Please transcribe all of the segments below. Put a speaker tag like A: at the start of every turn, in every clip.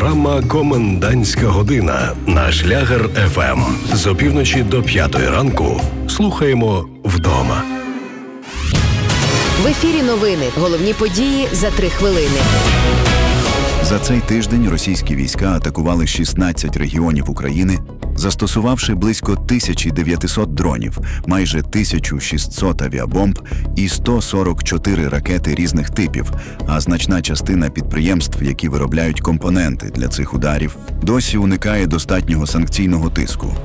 A: Програма «Комендантська година» на Шлягер ФМ. З опівночі до 5 ранку слухаємо вдома.
B: В ефірі новини. Головні події за 3 хвилини.
C: За цей тиждень російські війська атакували 16 регіонів України, застосувавши близько 1900 дронів, майже 1600 авіабомб і 144 ракети різних типів, а значна частина підприємств, які виробляють компоненти для цих ударів, досі уникає достатнього санкційного тиску.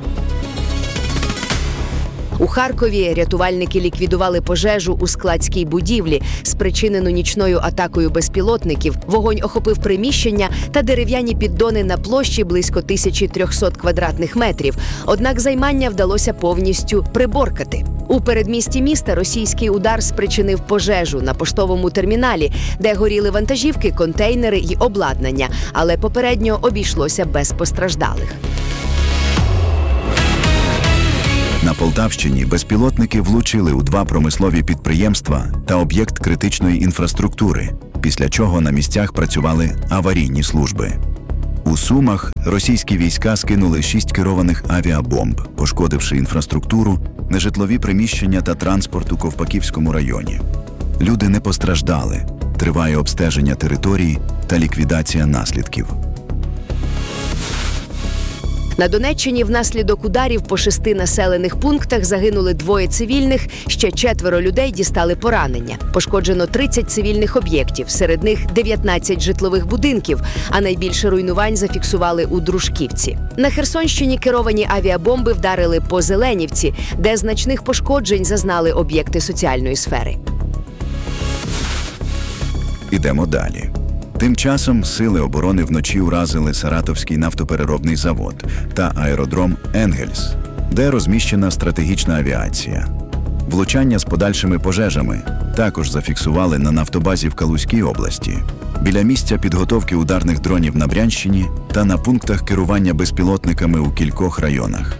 B: У Харкові рятувальники ліквідували пожежу у складській будівлі, спричинену нічною атакою безпілотників. Вогонь охопив приміщення та дерев'яні піддони на площі близько 1300 квадратних метрів. Однак займання вдалося повністю приборкати. У передмісті міста російський удар спричинив пожежу на поштовому терміналі, де горіли вантажівки, контейнери й обладнання, але попередньо обійшлося без постраждалих.
C: На Полтавщині безпілотники влучили у 2 промислові підприємства та об'єкт критичної інфраструктури, після чого на місцях працювали аварійні служби. У Сумах російські війська скинули 6 керованих авіабомб, пошкодивши інфраструктуру, нежитлові приміщення та транспорт у Ковпаківському районі. Люди не постраждали, триває обстеження території та ліквідація наслідків.
B: На Донеччині внаслідок ударів по 6 населених пунктах загинули 2 цивільних, ще 4 людей дістали поранення. Пошкоджено 30 цивільних об'єктів, серед них 19 житлових будинків, а найбільше руйнувань зафіксували у Дружківці. На Херсонщині керовані авіабомби вдарили по Зеленівці, де значних пошкоджень зазнали об'єкти соціальної сфери.
C: Ідемо далі. Тим часом сили оборони вночі уразили Саратовський нафтопереробний завод та аеродром «Енгельс», де розміщена стратегічна авіація. Влучання з подальшими пожежами також зафіксували на нафтобазі в Калузькій області, біля місця підготовки ударних дронів на Брянщині та на пунктах керування безпілотниками у кількох районах.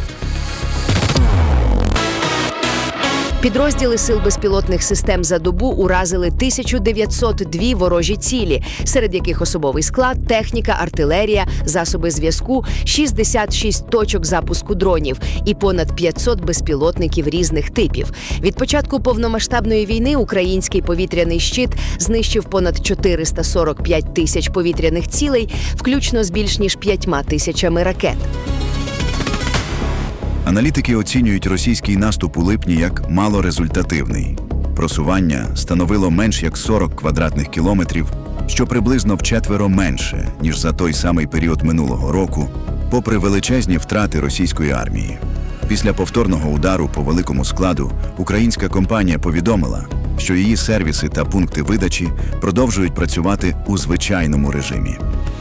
B: Підрозділи сил безпілотних систем за добу уразили 1902 ворожі цілі, серед яких особовий склад, техніка, артилерія, засоби зв'язку, 66 точок запуску дронів і понад 500 безпілотників різних типів. Від початку повномасштабної війни український повітряний щит знищив понад 445 тисяч повітряних цілей, включно з більш ніж 5 тисячами ракет.
C: Аналітики оцінюють російський наступ у липні як малорезультативний. Просування становило менш як 40 квадратних кілометрів, що приблизно вчетверо менше, ніж за той самий період минулого року, попри величезні втрати російської армії. Після повторного удару по великому складу українська компанія повідомила, що її сервіси та пункти видачі продовжують працювати у звичайному режимі.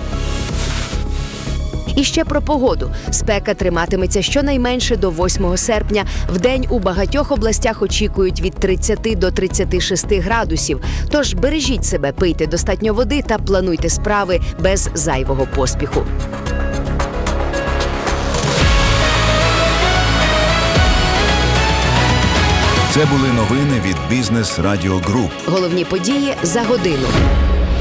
B: І ще про погоду. Спека триматиметься щонайменше до 8 серпня. Вдень у багатьох областях очікують від 30 до 36 градусів. Тож бережіть себе, пийте достатньо води та плануйте справи без зайвого поспіху.
C: Це були новини від Бізнес Радіо Груп.
B: Головні події за годину.